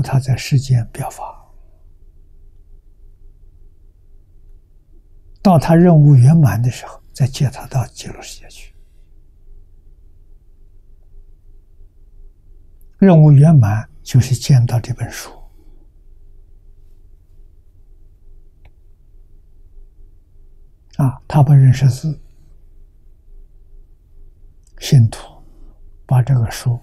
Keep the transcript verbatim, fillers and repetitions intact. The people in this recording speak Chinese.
他在世间表法，到他任务圆满的时候，再接他到极乐世界去。任务圆满就是见到这本书，啊，他不认识字，信徒把这个书